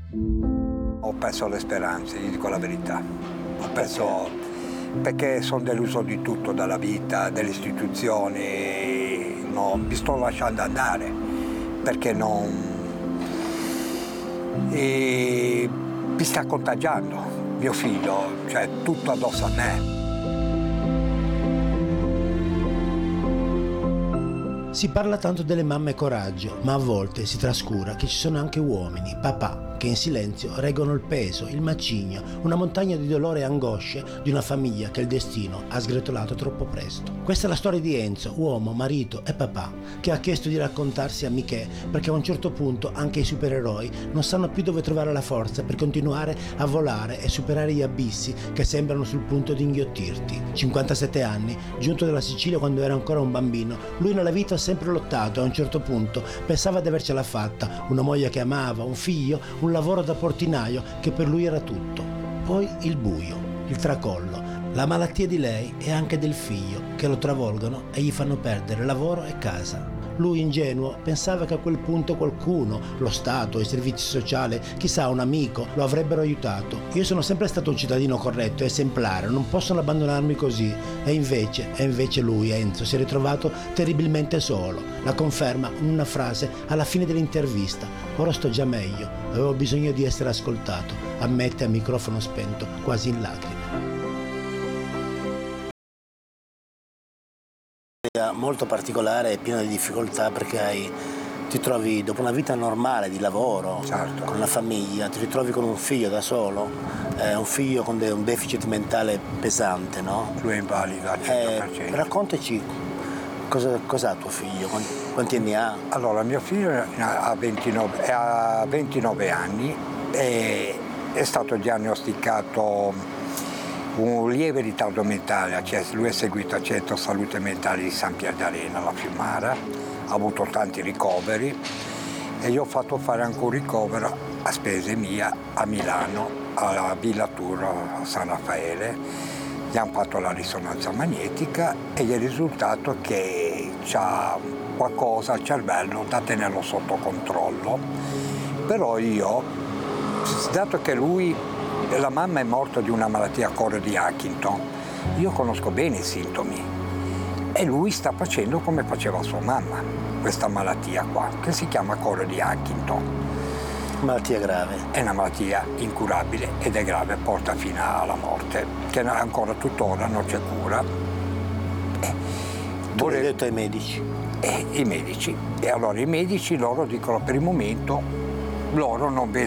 Ho perso le speranze, gli dico la verità. Ho perso perché sono deluso di tutto, dalla vita, delle istituzioni. No, mi sto lasciando andare perché non. E mi sta contagiando mio figlio, cioè tutto addosso a me. Si parla tanto delle mamme coraggio, ma a volte si trascura che ci sono anche uomini, papà, che in silenzio reggono il peso, il macigno, una montagna di dolore e angosce di una famiglia che il destino ha sgretolato troppo presto. Questa è la storia di Enzo, uomo, marito e papà, che ha chiesto di raccontarsi a Michè perché a un certo punto anche i supereroi non sanno più dove trovare la forza per continuare a volare e superare gli abissi che sembrano sul punto di inghiottirti. 57 anni, giunto dalla Sicilia quando era ancora un bambino, lui nella vita ha sempre lottato e a un certo punto pensava di avercela fatta, una moglie che amava, un figlio, un lavoro da portinaio che per lui era tutto. Poi il buio, il tracollo, la malattia di lei e anche del figlio che lo travolgono e gli fanno perdere lavoro e casa. Lui, ingenuo, pensava che a quel punto qualcuno, lo Stato, i servizi sociali, chissà un amico, lo avrebbero aiutato. Io sono sempre stato un cittadino corretto, esemplare, non possono abbandonarmi così. E invece lui, Enzo, si è ritrovato terribilmente solo. La conferma in una frase alla fine dell'intervista. Ora sto già meglio, avevo bisogno di essere ascoltato, ammette a microfono spento, quasi in lacrime. Molto particolare e pieno di difficoltà perché ti trovi dopo una vita normale di lavoro, Certo. con la famiglia, ti ritrovi con un figlio da solo, un figlio con un deficit mentale pesante, no? Lui è invalido al 100%. Raccontaci cosa ha tuo figlio, quanti anni ha? Allora, mio figlio ha 29 anni e è stato diagnosticato un lieve ritardo mentale, cioè lui è seguito al centro salute mentale di San Pierdarena, alla Fiumara, ha avuto tanti ricoveri e io ho fatto fare anche un ricovero a spese mie a Milano, alla Villa Tour a San Raffaele. Gli hanno fatto la risonanza magnetica e gli è risultato che c'ha qualcosa al cervello da tenerlo sotto controllo. Però io, dato che la mamma è morta di una malattia a Corre di Huntington, io conosco bene i sintomi e lui sta facendo come faceva sua mamma, questa malattia qua, che si chiama Corre di Huntington. Malattia grave. È una malattia incurabile ed è grave, porta fino alla morte, che ancora tuttora non c'è cura. Tu l'hai detto ai medici? I medici. E allora i medici loro dicono per il momento loro non vedono